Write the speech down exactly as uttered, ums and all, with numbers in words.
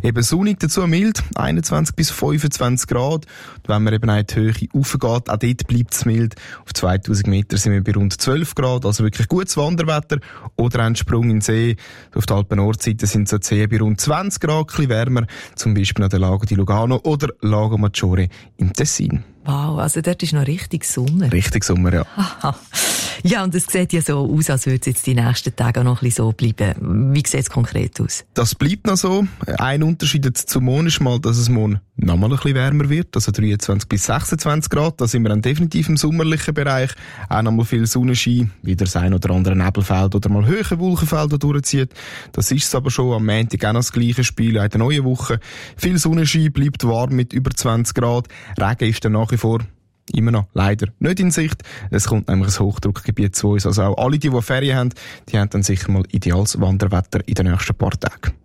Eben sonnig, dazu mild, einundzwanzig bis fünfundzwanzig Grad. Und wenn man eben in die Höhe raufgeht, auch dort bleibt es mild. Auf zweitausend Meter sind wir bei rund zwölf Grad, also wirklich gutes Wanderwetter. Oder ein Sprung in den See. Auf der Alpen-Nordseite sind so Seen bei rund zwanzig Grad, ein bisschen wärmer. Zum Beispiel an der Lago di Lugano oder Lago Maggiore im Tessin. Wow, also dort ist noch richtig Sommer. Richtig Sommer, ja. Aha. Ja, und es sieht ja so aus, als würde es jetzt die nächsten Tage auch noch ein bisschen so bleiben. Wie sieht es konkret aus? Das bleibt noch so. Ein Unterschied jetzt zum Morgen ist mal, dass es morgen noch mal ein bisschen wärmer wird, also dreiundzwanzig bis sechsundzwanzig Grad. Da sind wir dann definitiv im sommerlichen Bereich. Auch noch mal viel Sonnenschein, wieder das ein oder andere Nebelfeld oder mal höhere Wolkenfelder durchzieht. Das ist es aber schon am Montag auch noch das gleiche Spiel in der neuen Woche. Viel Sonnenschein, bleibt warm mit über zwanzig Grad. Regen ist dann nach wie vor immer noch leider nicht in Sicht. Es kommt nämlich ein Hochdruckgebiet zu uns. Also auch alle, die, die Ferien haben, die haben dann sicher mal ideales Wanderwetter in den nächsten paar Tagen.